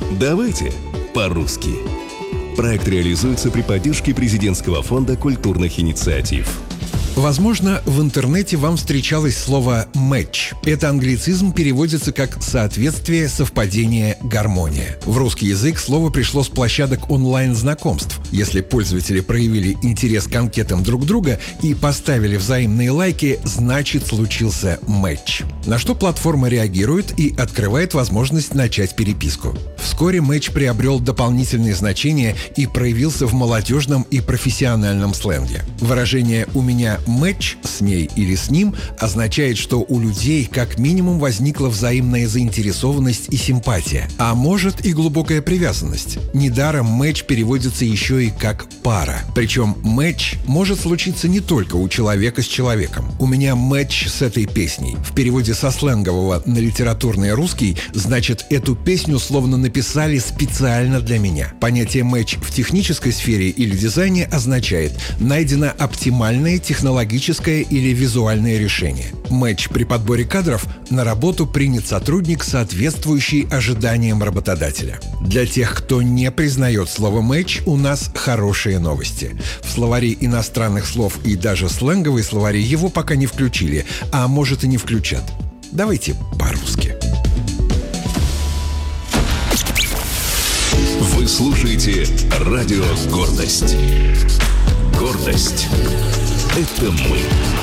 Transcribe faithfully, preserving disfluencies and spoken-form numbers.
Давайте по-русски. Проект реализуется при поддержке Президентского фонда культурных инициатив. Возможно, в интернете вам встречалось слово «матч». Это англицизм переводится как «соответствие, совпадение, гармония». В русский язык слово пришло с площадок онлайн-знакомств. Если пользователи проявили интерес к анкетам друг друга и поставили взаимные лайки, значит, случился матч. На что платформа реагирует и открывает возможность начать переписку. Вскоре матч приобрел дополнительные значения и проявился в молодежном и профессиональном сленге. Выражение «у меня матч с ней или с ним» означает, что у людей как минимум возникла взаимная заинтересованность и симпатия, а может и глубокая привязанность. Недаром матч переводится еще и как «пара». Причем матч может случиться не только у человека с человеком. «У меня матч с этой песней» в переводе со сленгового на литературный русский значит «эту песню словно написали специально для меня». Понятие «матч» в технической сфере или дизайне означает «найдено оптимальное технологическое или визуальное решение». Матч при подборе кадров — на работу принят сотрудник, соответствующий ожиданиям работодателя. Для тех, кто не признает слово «матч», у нас хорошие новости. В словари иностранных слов и даже сленговые словари его пока не включили, а может и не включат. Давайте по-русски. Вы слушаете радио «Гордость». Гордость — это мы.